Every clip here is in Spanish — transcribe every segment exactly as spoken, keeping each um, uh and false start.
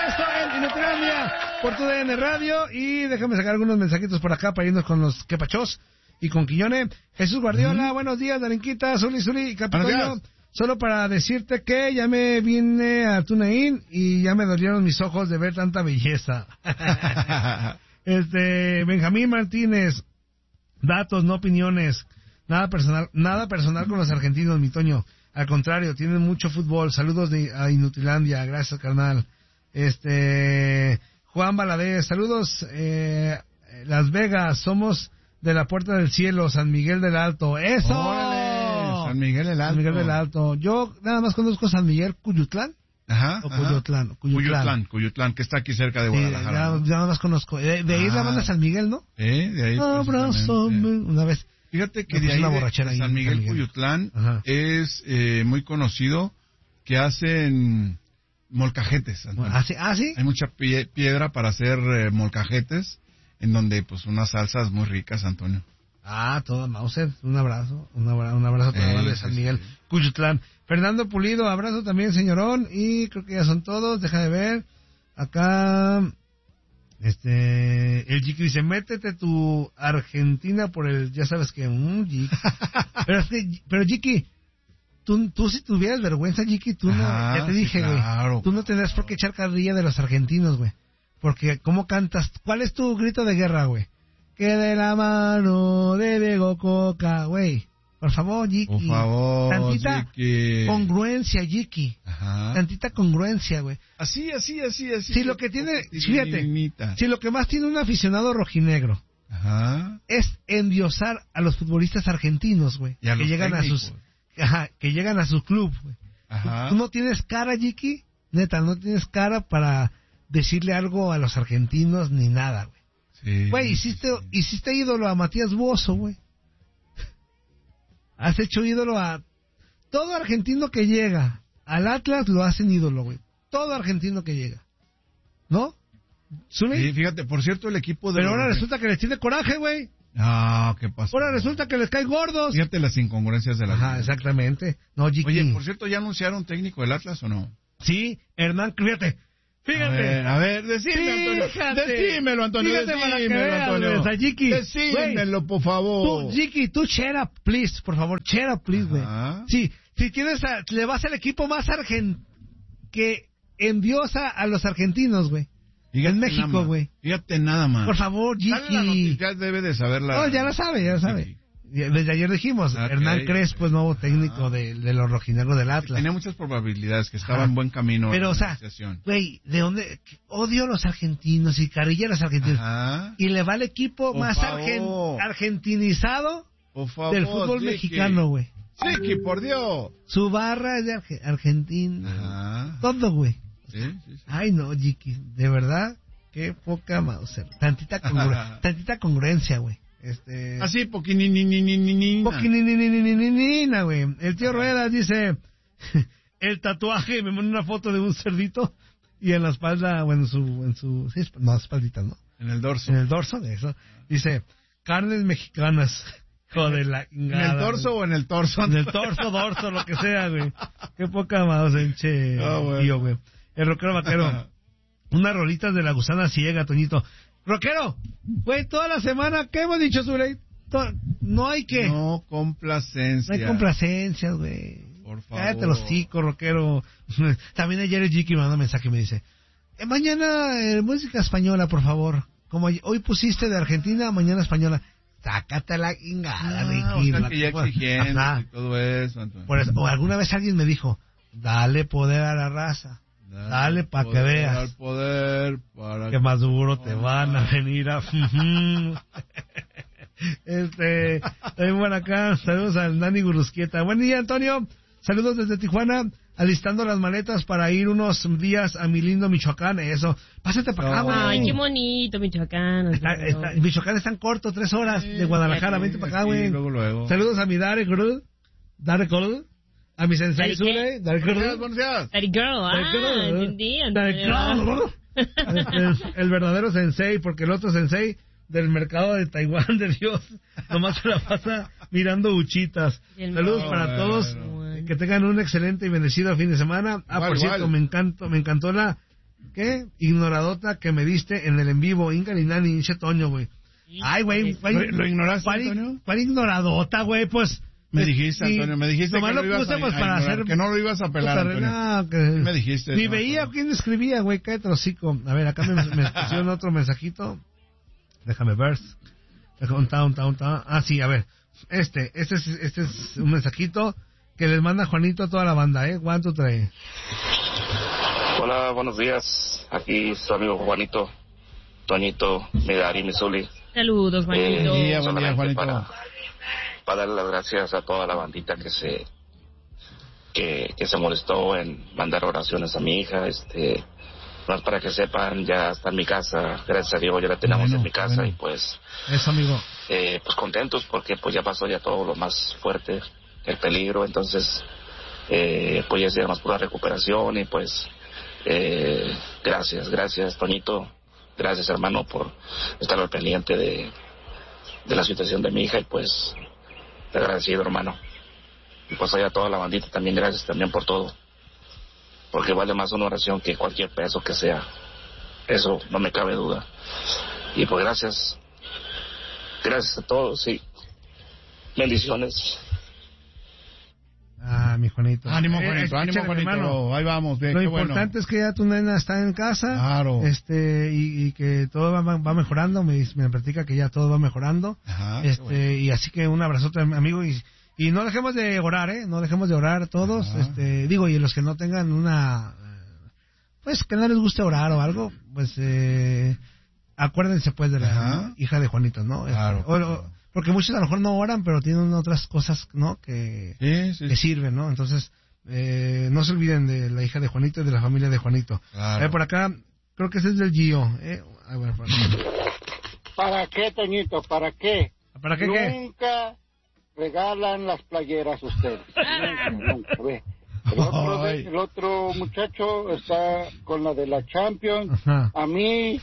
esto en Inutilandia por tu D N Radio. Y déjame sacar algunos mensajitos por acá para irnos con los quepachos y con Quiñone. Jesús Guardiola, mm. buenos días, Darinquita, Zuli, Zuli y Capicoño. Solo para decirte que ya me vine a Tunaín y ya me dolieron mis ojos de ver tanta belleza. este Benjamín Martínez, datos, no opiniones. Nada personal, nada personal con los argentinos, mi Toño. Al contrario, tienen mucho fútbol. Saludos de a Inutilandia, gracias, carnal. Este Juan Valadez, saludos. Eh, Las Vegas, somos de la Puerta del Cielo, San Miguel del Alto. ¡Eso! ¡Órale! San Miguel del Alto. San Miguel del Alto. Yo nada más conozco San Miguel Cuyutlán. Ajá. O Cuyutlán. Cuyutlán. Cuyutlán, Cuyutlán, que está aquí cerca de Guadalajara. Sí, ya, ya nada más conozco. De, de ahí es la banda San Miguel, ¿no? Eh, de ahí. Abrázame. Una vez. Fíjate que de ahí de, de San, San Miguel Cuyutlán Ajá. es eh, muy conocido que hacen molcajetes. ¿Ah, sí? ¿Ah, sí? Hay mucha pie, piedra para hacer eh, molcajetes, en donde pues unas salsas muy ricas, Antonio. Ah, todo Mauser, un abrazo, un abrazo, un abrazo a toda la eh, de San Miguel sí. Cuyutlán. Fernando Pulido, abrazo también, señorón, y creo que ya son todos, deja de ver. Acá... Este, el Jiki dice, métete tu Argentina por el, ya sabes que, mmm, Jiki. pero es que, pero Jiki, tú, tú si tuvieras vergüenza, Jiki, tú no, Ajá, ya te dije, güey, sí, claro, tú no tendrás por qué echar carrilla de los argentinos, güey, porque ¿cómo cantas? ¿Cuál es tu grito de guerra, güey? Que de la mano de Diego Coca, güey. Por favor, Jiki. Por favor, tantita Jiki. Congruencia, Jiki. Ajá. Tantita congruencia, güey. Así, así, así, así. Si lo que tiene, fíjate, si lo que más tiene un aficionado rojinegro Ajá. es endiosar a los futbolistas argentinos, güey, que llegan técnicos. a sus, ajá, que llegan a su club, güey. Ajá. ¿Tú no tienes cara, Jiki? Neta, no tienes cara para decirle algo a los argentinos ni nada, güey. Sí. Güey, hiciste, sí, sí. hiciste ídolo a Matías Bozo, güey. Has hecho ídolo a todo argentino que llega al Atlas, lo hacen ídolo, güey. Todo argentino que llega, ¿no? ¿Sumi? Sí, fíjate, por cierto, el equipo de... Pero ahora resulta que les tiene coraje, güey. Ah, ¿qué pasó? Ahora resulta que les caen gordos. Fíjate las incongruencias de la Ajá, vida. exactamente. No, Jiki. Oye, por cierto, ¿ya anunciaron técnico del Atlas o no? Sí, Hernán, fíjate. Fíjate. A ver, a ver, decime, Fíjate. Antonio. Decímelo, Antonio. Fíjate decímelo, Antonio. Ves, Jiki. Decímelo, por favor. Tú, Jiki, tú cheer up, please, por favor, cheer up, please, güey. Sí, si tienes a, le vas al equipo más argentino que endiosa a los argentinos, güey. En México, güey. Fíjate nada más. Por favor, Jiki. Ya debe de saberla. No, ya la sabe, ya la sabe. Jiki. Desde ayer dijimos, okay. Hernán Crespo es nuevo técnico ah. de, de los rojinegros del Atlas. Tenía muchas probabilidades, que estaba ah. en buen camino. Pero, o sea, güey, ¿de dónde? Odio a los argentinos y carrilla a los argentinos. Ajá. Y le va al equipo por más argen, argentinizado favor, del fútbol Jiki. mexicano, güey. Chiqui, por Dios. Su barra es de Arge Argentina. Ajá. Todo, güey. Sí, sí, sí. Ay, no, Jiki, de verdad, qué poca Mauser. Tantita, congru tantita congruencia, güey. Este... Así, poquininininininina. Poquininininininina, güey. El tío Ruedas dice, el tatuaje, me manda una foto de un cerdito y en la espalda, o en su, en su, sí, no, espaldita, ¿no? En el dorso. En el dorso, de eso. Dice, carnes mexicanas. Joder, la ingada, ¿En el torso güey. o en el torso? En el torso, dorso, lo que sea, güey. Qué poca más, enche, oh, güey. Tío, güey. El rockero vaquero. Unas rolitas de la gusana ciega, Toñito. Rockero, güey, toda la semana, ¿qué hemos dicho, Zuley? No hay que... No complacencia. No hay complacencias, güey. Por favor. Cállate los hocico, rockero. También ayer el Jiki me manda un mensaje y me dice, eh, mañana eh, música española, por favor. Como hoy pusiste de Argentina, mañana española. Sácate la ingada, ah, Ricky. O sea, que ya exigiendo y todo eso. Entonces. Por eso. O alguna vez alguien me dijo, dale poder a la raza. Dale, dale para que veas. Al poder para que más duro te van a venir a... este, también bueno acá, saludos al Nani Gurusquieta. Buen día, Antonio. Saludos desde Tijuana, alistando las maletas para ir unos días a mi lindo Michoacán. Eso, pásate para acá, güey. Ay, qué bonito Michoacán. Está, está, Michoacán es tan corto, tres horas de Guadalajara. Vente para acá, güey. Luego, luego. Saludos a mi Dare Girl, Dare Girl, a mi sensei Zule, Dare Girl. Buenos días. Dare Girl, ah, entendí. Dare Girl. El verdadero sensei, porque el otro sensei del mercado de Taiwán, de Dios, nomás se la pasa mirando huchitas. Saludos para bueno. todos. Que tengan un excelente y bendecido fin de semana. Ah, igual, por cierto, igual. me encantó, me encantó la ¿qué? Ignoradota que me diste en el en vivo, Inga Linani, dice Toño, güey. Ay, güey, ¿lo ignoraste, ¿cuál, Antonio? ¿Cuál ignoradota, güey? Pues... Me dijiste, sí, Antonio, me dijiste que, lo lo ibas puse, a, pues, a para ignorar, hacer, que no lo ibas a pelar, Antonio. No, que, me dijiste. Ni no, veía no. quién escribía, güey, cállate el hocico. A ver, acá me, me pusieron otro mensajito. Déjame ver. Déjame, un ta, un ta, un ta. Ah, sí, a ver. Este, este es, este es un mensajito que les manda Juanito a toda la banda, ¿eh? ¿Cuánto trae? Hola, buenos días. Aquí su amigo Juanito, Toñito, Medari, Misuli. Saludos, Juanito. Eh, buen día, Juanito. Para, para darle las gracias a toda la bandita que se que, que se molestó en mandar oraciones a mi hija. Este, más para que sepan, ya está en mi casa. Gracias a Dios, ya la tenemos bueno, en mi casa bueno. Y pues... Eso, amigo. Eh, pues contentos porque pues ya pasó ya todo lo más fuerte, el peligro. Entonces, eh, pues ya sea más pura recuperación y pues... Eh, gracias, gracias, Toñito. Gracias, hermano, por estar al pendiente de, de la situación de mi hija y pues te agradecido, hermano. Y pues allá toda la bandita también, gracias también por todo. Porque vale más una oración que cualquier peso que sea. Eso no me cabe duda. Y pues gracias. Gracias a todos y bendiciones. Ah, mi Juanito. Ánimo, Juanito, eh, ánimo, Juanito. Hermano. Ahí vamos, bien, Lo qué importante bueno. es que ya tu nena está en casa. Claro. Este, y, y que todo va, va mejorando. Me, me platica que ya todo va mejorando. Ajá, este, bueno. Y así que un abrazote, amigo. Y, y no dejemos de orar, ¿eh? No dejemos de orar todos. Ajá. Este, digo, y los que no tengan una, pues que no les guste orar o algo, pues, eh, acuérdense pues de la Ajá. hija de Juanito, ¿no? Claro. Este, o, o, porque muchos a lo mejor no oran, pero tienen otras cosas, ¿no? Que, sí, sí, que sirven, ¿no? Entonces, eh, no se olviden de la hija de Juanito y de la familia de Juanito. Claro. Eh, por acá, creo que ese es del Gio. ¿eh? A ver, por ¿Para qué, Toñito? ¿Para qué? ¿Para qué Nunca qué? regalan las playeras ustedes. Nunca, nunca. Ve. El otro, de, el otro muchacho está con la de la Champions. Ajá. A mí...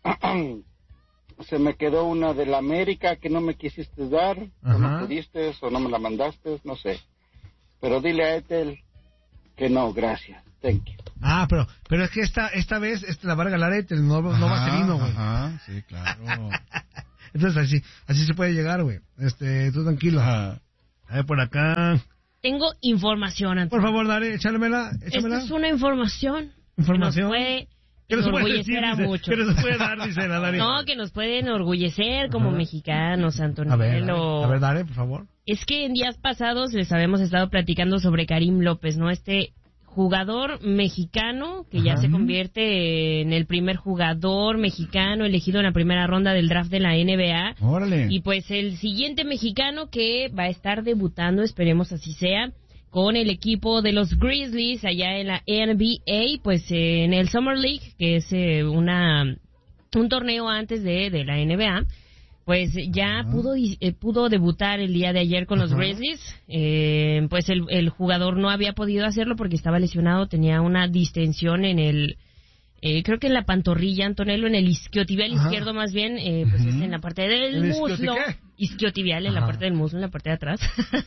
se me quedó una de la América que no me quisiste dar, Ajá. o no pudiste, o no me la mandaste, no sé. Pero dile a Ethel que no, gracias, thank you. Ah, pero pero es que esta esta vez este, la va a regalar Ethel, no, ajá, no va a ser vino, güey. Ajá, sí, claro. Entonces así así se puede llegar, güey. Este, tú tranquilo. Ajá. A ver, por acá. Tengo información, Antonio. Por favor, dale, échalemela, échalemela. Esta es una información. Información. Que nos puede... Que nos puede enorgullecer decir, a dice, muchos. que nos puede dar, dice la Dani. No, que nos puede enorgullecer como Ajá. mexicanos, Antonio. A ver, a ver, dale, por favor. Es que en días pasados les habíamos estado platicando sobre Karim López, ¿no? Este jugador mexicano que Ajá. ya se convierte en el primer jugador mexicano elegido en la primera ronda del draft de la N B A. Órale. Y pues el siguiente mexicano que va a estar debutando, esperemos así sea, con el equipo de los Grizzlies allá en la N B A, pues eh, en el Summer League, que es eh, una un torneo antes de, de la N B A, pues ya uh-huh. pudo eh, pudo debutar el día de ayer con los uh-huh. Grizzlies. Eh, pues el, el jugador no había podido hacerlo porque estaba lesionado, tenía una distensión en el... Eh, creo que en la pantorrilla, Antonello, en el isquiotibial Ajá. izquierdo más bien, eh, pues uh-huh. es en la parte del muslo. Isquiotibial, en Ajá. la parte del muslo, en la parte de atrás.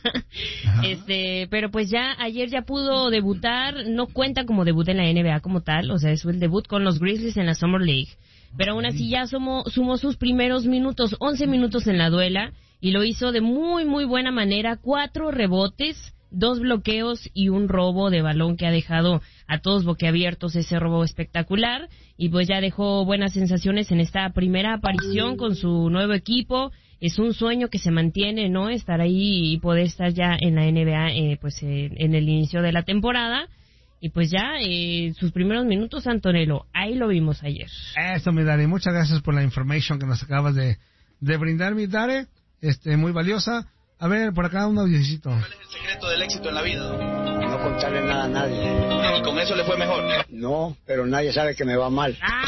este, pero pues ya, ayer ya pudo debutar, no cuenta como debut en la N B A como tal, o sea, es el debut con los Grizzlies en la Summer League. Pero aún así ya sumo, sumó sus primeros minutos, once minutos en la duela, y lo hizo de muy, muy buena manera, cuatro rebotes, dos bloqueos y un robo de balón que ha dejado a todos boquiabiertos, ese robo espectacular, y pues ya dejó buenas sensaciones en esta primera aparición con su nuevo equipo. Es un sueño que se mantiene, ¿no? Estar ahí y poder estar ya en la N B A, eh, pues eh, en el inicio de la temporada. Y pues ya, eh, sus primeros minutos, Antonello, ahí lo vimos ayer. Eso, mi Dare, muchas gracias por la información que nos acabas de, de brindar, mi Dare, este, muy valiosa. A ver, por acá un audiocito. ¿Cuál es el secreto del éxito en la vida? No contarle nada a nadie. ¿Y con eso le fue mejor? No, pero nadie sabe que me va mal. Ah,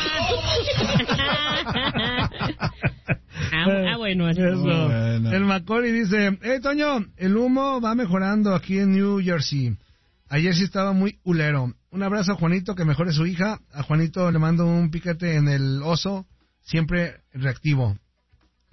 ah bueno, así eso. Bueno. El Macaulay dice, hey, Toño, el humo va mejorando aquí en New Jersey. Ayer sí estaba muy hulero. Un abrazo a Juanito, que mejore su hija. A Juanito le mando un piquete en el oso, siempre reactivo,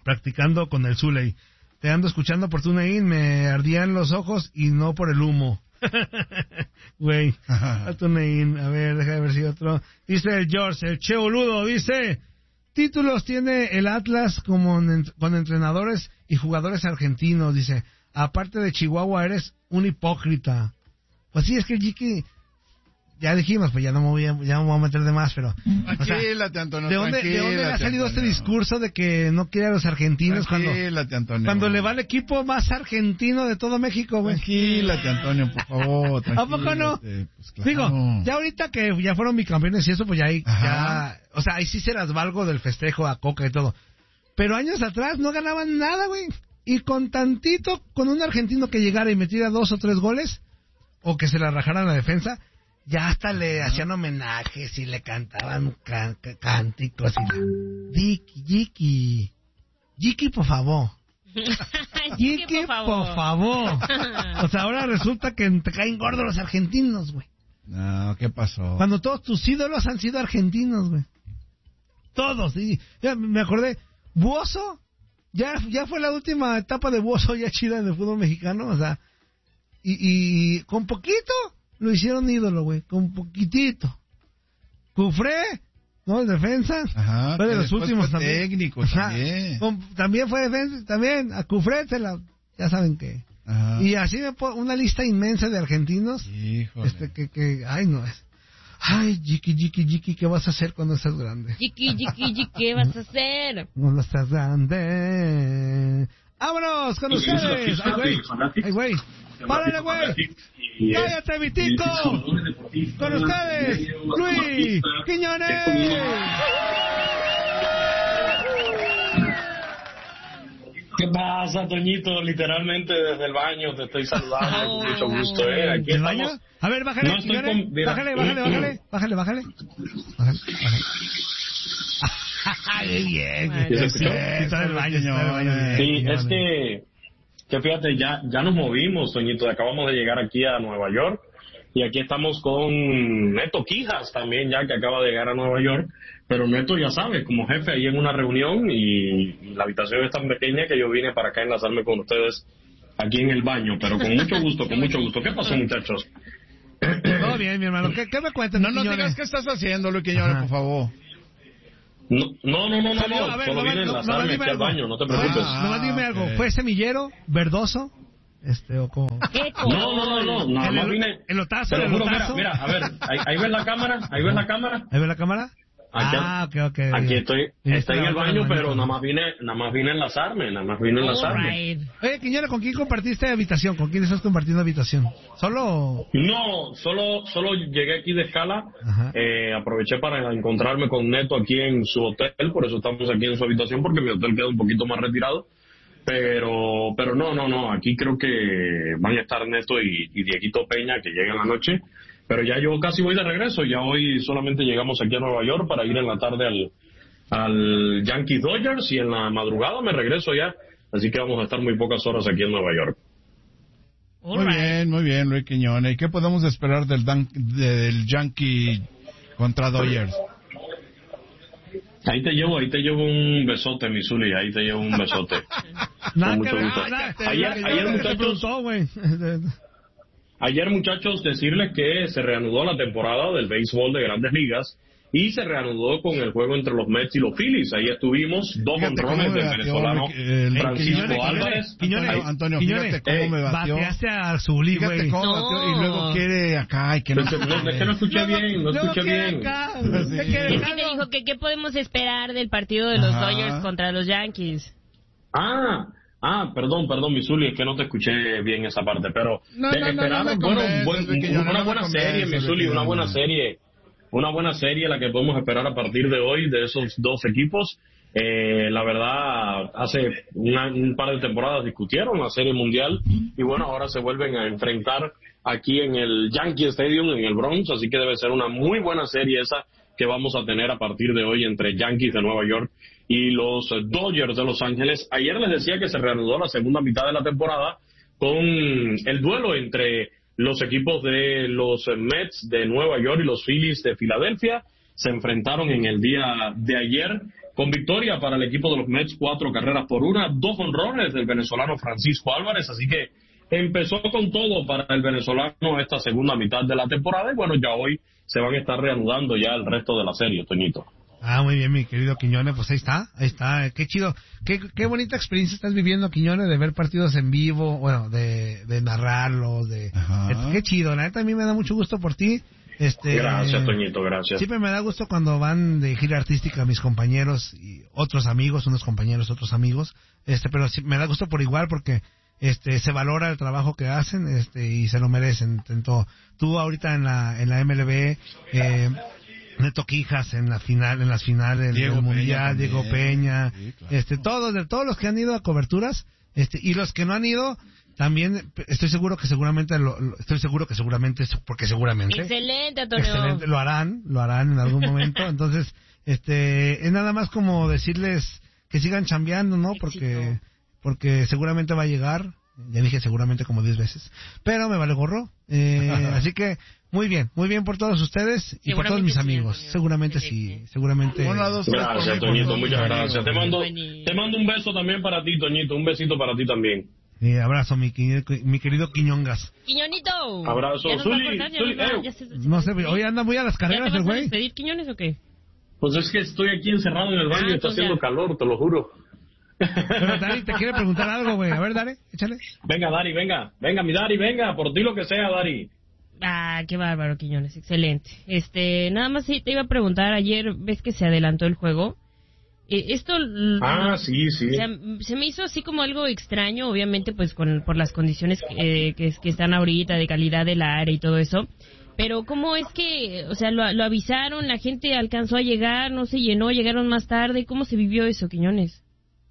practicando con el Zuley. Te ando escuchando por TuneIn, me ardían los ojos y no por el humo. Güey, a tu Nein, a ver, deja de ver si otro. Dice el George, el Che Boludo, dice, títulos tiene el Atlas como en, con entrenadores y jugadores argentinos, dice, aparte de Chihuahua eres un hipócrita. Pues sí, es que Jiki, ya dijimos, pues ya no me voy a, ya no me voy a meter de más, pero... Tranquilate, o sea, Antonio, ¿de dónde, ¿de dónde le ha salido Antonio. este discurso de que no quiere a los argentinos cuando, Antonio. cuando le va el equipo más argentino de todo México, güey? Tranquilate, Antonio, por favor, ¿A poco no? Pues claro. Digo, ya ahorita que ya fueron bicampeones y eso, pues ya ahí, ya, o sea, ahí sí se las valgo del festejo a Coca y todo. Pero años atrás no ganaban nada, güey. Y con tantito, con un argentino que llegara y metiera dos o tres goles, o que se la rajara en la defensa, ya hasta le hacían homenajes y le cantaban can, can, cánticos y la... Jiki, Jiki, Jiki, por favor. Jiki, por favor. favor. O sea, ahora resulta que te caen gordos los argentinos, güey. No, ¿qué pasó? Cuando todos tus ídolos han sido argentinos, güey. Todos, y ya me acordé, Buoso, ya, ya fue la última etapa de Buoso ya chida en el fútbol mexicano, o sea, y, y con poquito lo hicieron ídolo, güey, con poquitito. Cufré, ¿no? Defensa. Ajá, fue de los últimos también. Técnico también. Con, también fue defensa, también. A Cufré, se la, ya saben que. Ajá. Y así me puedo, una lista inmensa de argentinos. Híjole. Este, que, que, ay, no es. Ay, Jiki, Jiki, Jiki, ¿qué vas a hacer cuando estás grande? Jiki, Jiki, Jiki, ¿qué vas a hacer? Cuando estás grande. ¡Vámonos con ustedes! ¡Ay, güey! ¡Ay, güey! ¡Párale, güey! ¡Cállate, Vitico! Con ustedes, Luis Quiñones. ¿Qué pasa, Toñito? Literalmente desde el baño te estoy saludando con mucho gusto, ¿eh? Aquí ¿El estamos. baño? A ver, bájale, no estoy Quiñones. con... Mira, bájale, bájale, bájale, bájale, bájale. Bájale, bájale. ¡Ay, bien! ¿Sí se escuchó? Está en el baño, está en el baño. Sí, es que, que fíjate, ya, ya nos movimos, Toñito. Acabamos de llegar aquí a Nueva York. Y aquí estamos con Neto Quijas también, ya que acaba de llegar a Nueva York. Pero Neto, ya sabe, como jefe ahí en una reunión, y la habitación es tan pequeña que yo vine para acá a enlazarme con ustedes aquí en el baño. Pero con mucho gusto, con mucho gusto. ¿Qué pasó, muchachos? Todo bien, mi hermano. ¿Qué, qué me cuentas, No nos digas qué estás haciendo, Luis Quiñones, por favor. No, no, no, no, no, Salió, a ver, solo no, vine a no, enlazarme no, aquí al algo. baño, no te preocupes. Ah, nomás dime algo, okay. ¿fue semillero, verdoso, este, o como? No, no, no, no, nada más vine... El otazo, Te lo el juro, mira, otazo. mira, a ver, ahí, ahí ves la cámara, ahí ves la cámara. ¿Ahí ves la cámara? Aquí, ah, ok, ok. Aquí estoy, Mira, estoy en el está baño, la pero baño. nada más vine, nada más vine a enlazarme, nada más vine a enlazarme. Right. Oye, Quiñones, ¿con quién compartiste habitación? ¿Con quién estás compartiendo habitación? ¿Solo? No, solo, solo llegué aquí de escala, Ajá. eh, aproveché para encontrarme con Neto aquí en su hotel, por eso estamos aquí en su habitación, porque mi hotel queda un poquito más retirado. Pero, pero no, no, no, aquí creo que van a estar Neto y, y Dieguito Peña, que llegan la noche. Pero ya yo casi voy de regreso, ya hoy solamente llegamos aquí a Nueva York para ir en la tarde al, al Yankees Dodgers y en la madrugada me regreso ya. Así que vamos a estar muy pocas horas aquí en Nueva York. All Muy right. bien, muy bien, Luis Quiñones. ¿Y qué podemos esperar del, Dan, del Yankee contra Dodgers? Ahí te llevo, ahí te llevo un besote, mi Zuli, ahí te llevo un besote. Nada Con que mucho ver, gusto. nada, Ayer, nada que ayer, ver, te muchachos, preguntó, güey. Ayer, muchachos, decirles que se reanudó la temporada del béisbol de Grandes Ligas y se reanudó con el juego entre los Mets y los Phillies. Ahí estuvimos, dos Fíjate honrones cómo me del batió, venezolano el- el Francisco Quiñones, Álvarez. Quiñones, Antonio, Antonio, Quiñones, fíjate cómo eh, me batió. Bateaste a Zuli, Fíjate güey. cómo No. batió y luego quiere acá y que no. No, no, es que no escuché bien, no escuché bien. Sí. Es que me dijo que qué podemos esperar del partido de los Ajá. Dodgers contra los Yankees. Ah, ah, perdón, perdón, mi Zuli, es que no te escuché bien esa parte, pero No, de no, no, esperar, no me bueno, convences, buen- Luis Quiñones, una no me buena convences, serie, mi Luis Zuli, una Quiñones. buena serie, una buena serie la que podemos esperar a partir de hoy de esos dos equipos. Eh, la verdad, hace una- un par de temporadas discutieron la Serie Mundial y bueno, ahora se vuelven a enfrentar aquí en el Yankee Stadium, en el Bronx, así que debe ser una muy buena serie esa que vamos a tener a partir de hoy entre Yankees de Nueva York y los Dodgers de Los Ángeles. Ayer les decía que se reanudó la segunda mitad de la temporada con el duelo entre los equipos de los Mets de Nueva York y los Phillies de Filadelfia. Se enfrentaron en el día de ayer con victoria para el equipo de los Mets, cuatro carreras por una, dos honrones del venezolano Francisco Álvarez, así que empezó con todo para el venezolano esta segunda mitad de la temporada y bueno, ya hoy se van a estar reanudando ya el resto de la serie, Toñito. Ah, muy bien, mi querido Quiñones, pues ahí está, ahí está, qué chido, qué, qué bonita experiencia estás viviendo, Quiñones, de ver partidos en vivo, bueno, de, de narrarlos, de, de, qué chido, la neta a mí me da mucho gusto por ti. Este, gracias, Toñito, gracias. Siempre me da gusto cuando van de gira artística mis compañeros y otros amigos, unos compañeros, otros amigos, este, pero sí, me da gusto por igual porque este se valora el trabajo que hacen, este, y se lo merecen. Tanto tú ahorita en la en la M L B, eh, Neto Quijas en la final, en las finales Diego del Peña Mundial, también. Diego Peña, Sí, claro. este, todos, de todos los que han ido a coberturas, este, y los que no han ido, también estoy seguro que seguramente, lo, lo- estoy seguro que seguramente, porque seguramente, Excelente, Antonio. excelente, lo harán, lo harán en algún momento, entonces, este, es nada más como decirles que sigan chambeando, ¿no? Porque, porque seguramente va a llegar. Ya dije seguramente como diez veces, pero me vale gorro. Eh, así que muy bien, muy bien por todos ustedes y por todos mis amigos. Sí, seguramente sí, seguramente. Una, dos, tres, por Gracias, mí, Toñito, por mí. muchas gracias. Te mando, Buenísimo. te mando un beso también para ti, Toñito, un besito para ti también. Eh, abrazo, mi, qui- mi querido Quiñongas. Quiñonito. Abrazo. Ya nos va a Zuli, cortar, ya Zuli, nos va- eh. ya se- No sé, hoy anda muy a las ¿Ya te carreras el vas a güey. despedir, Quiñones, o qué? Pues es que estoy aquí encerrado en el baño Ah, y está pues haciendo ya. calor, te lo juro. Pero Dari te quiere preguntar algo, güey. A ver, Dari, échale. Venga, Dari, venga, venga, mi Dari, venga, por ti lo que sea, Dari. Ah, qué bárbaro, Quiñones, excelente. Este, nada más sí te iba a preguntar, ayer ves que se adelantó el juego. Eh, esto l- Ah, sí, sí. o sea, se me hizo así como algo extraño, obviamente pues con, por las condiciones eh, que, que están ahorita de calidad del aire y todo eso. Pero ¿cómo es que, o sea, lo, lo avisaron, la gente alcanzó a llegar, no se llenó, llegaron más tarde? ¿Cómo se vivió eso, Quiñones?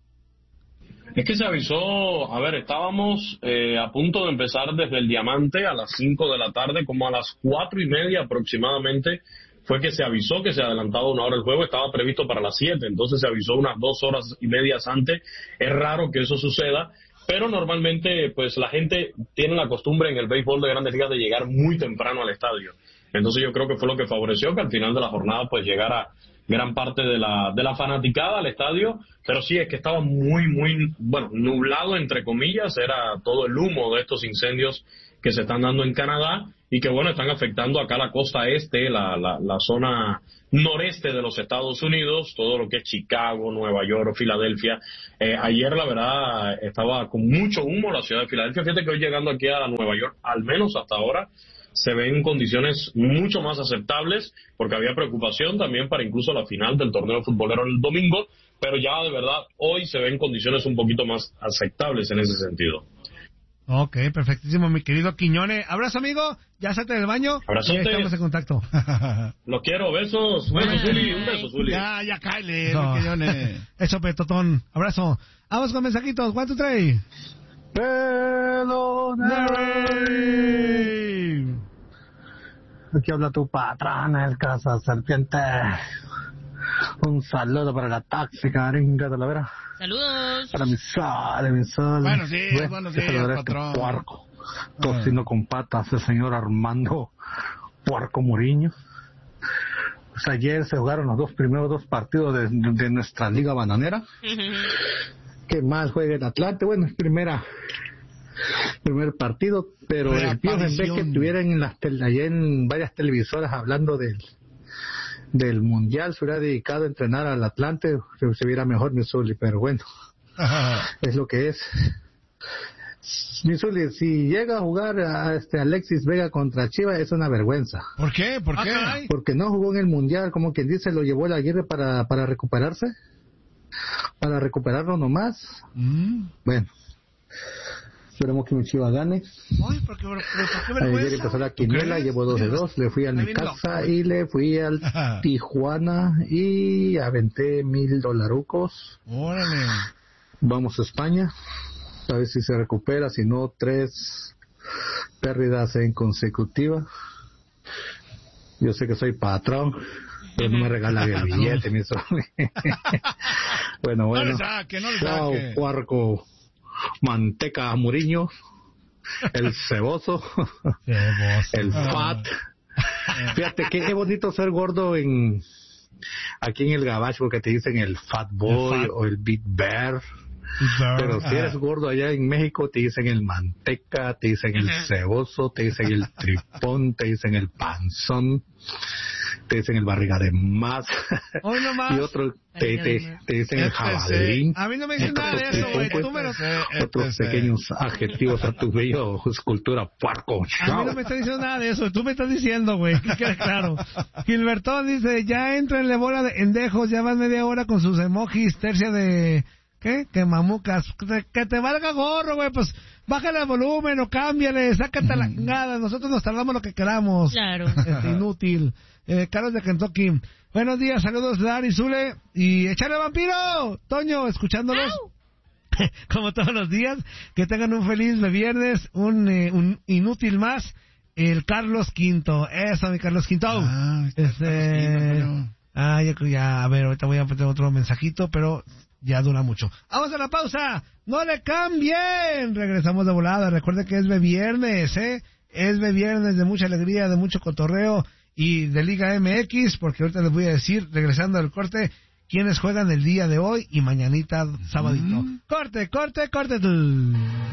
Es que se avisó, a ver, estábamos eh, a punto de empezar desde el Diamante a las cinco de la tarde, como a las cuatro y media aproximadamente, fue que se avisó que se adelantaba una hora el juego, estaba previsto para las siete, entonces se avisó unas dos horas y medias antes. Es raro que eso suceda, pero normalmente pues la gente tiene la costumbre en el béisbol de Grandes Ligas de llegar muy temprano al estadio. Entonces yo creo que fue lo que favoreció que al final de la jornada pues llegara gran parte de la de la fanaticada al estadio, pero sí es que estaba muy, muy, bueno, nublado entre comillas, era todo el humo de estos incendios que se están dando en Canadá y que bueno, están afectando acá la costa este, la, la, la zona noreste de los Estados Unidos, todo lo que es Chicago, Nueva York, Filadelfia. Eh, ayer la verdad estaba con mucho humo la ciudad de Filadelfia. Fíjate que hoy llegando aquí a Nueva York, al menos hasta ahora, se ven condiciones mucho más aceptables, porque había preocupación también para incluso la final del torneo futbolero el domingo, pero ya de verdad hoy se ven condiciones un poquito más aceptables en ese sentido. Ok, perfectísimo, mi querido Quiñones. Abrazo, amigo. Ya salte del baño. Abrazote. Y ahí estamos en contacto. Los quiero, besos. Besos, Zuli. Un beso, Zuli. Ya, ya, cáele, No. mi Quiñones. Eso, petotón. Abrazo. Vamos con mensajitos. One, two, three. Pelonari. Aquí habla tu patrona, el Casa Serpiente. Un saludo para la tóxica gringa de la vera. Saludos. Para mi sol, mi sol. Buenos días, Bueno, buenos que se días, lo merezca, patrón. Puerco. Tocino con patas, el señor Armando Puerco Muriño. Pues ayer se jugaron los dos primeros dos partidos de, de nuestra liga bananera. ¿Qué más juega el Atlante? Bueno, es primera primer partido, pero el Pío en vez que estuvieran en las tel- allá en varias televisoras hablando del del mundial, se hubiera dedicado a entrenar al Atlante, se, se viera mejor Missouri, pero bueno, es lo que es. Missouri, si llega a jugar a este Alexis Vega contra Chivas, es una vergüenza. ¿Por qué? ¿Por qué? Ay. Porque no jugó en el mundial, como quien dice, lo llevó el Aguirre para, para recuperarse, para recuperarlo nomás. Mm. Bueno, esperemos que mi Chiva gane. Uy, ¿por qué, por, por qué Ayer vergüenza? empezó la quiniela, crees? llevo dos de dos, le fui al Está bien Necaxa loco. y le fui al Tijuana y aventé mil dolarucos. Órale. Vamos a España, a ver si se recupera, si no, tres pérdidas en consecutiva. Yo sé que soy patrón, pero no me regalan el billete, mi sol. Bueno, No bueno. le saque, no le Chao, saque. Puerco Manteca Muriño, el ceboso, el fat. Fíjate que qué bonito ser gordo en aquí en el gabacho, porque te dicen el fat boy El fat. o el big bear Pero si eres gordo allá en México, te dicen el manteca, te dicen el ceboso, te dicen el tripón, te dicen el panzón, te dicen el barriga de más. Hoy nomás. Y otro te, te, te dicen el jabalín. A mí no me dicen nada de eso, güey. Tú me lo... Otros pequeños adjetivos a tu bello escultura puerco. A mí no me estás diciendo nada de eso. Tú me estás diciendo, güey. Que quede claro. Gilbertón dice, ya entra en la bola de endejos, ya van media hora con sus emojis, tercia de... ¿Qué? Que mamucas. Que, que te valga gorro, güey. Pues bájale el volumen o cámbiale, sácate la chingada. Nosotros nos tardamos lo que queramos. Claro. Es inútil. Eh, Carlos de Kentucky. Buenos días, saludos de Ari Zule. Y ¡échale vampiro! Toño, escuchándolos. Como todos los días. Que tengan un feliz viernes. Un, eh, un inútil más. El Carlos Quinto. Eso, mi Carlos Quinto. Ah, este... Ah, ya, ya, a ver, ahorita voy a meter otro mensajito, pero ya dura mucho. Vamos a la pausa. No le cambien. Regresamos de volada. Recuerden que es de viernes, ¿eh? Es de viernes de mucha alegría, de mucho cotorreo y de Liga M X, porque ahorita les voy a decir, regresando al corte, quiénes juegan el día de hoy y mañanita, sabadito. Mm. Corte, corte, corte.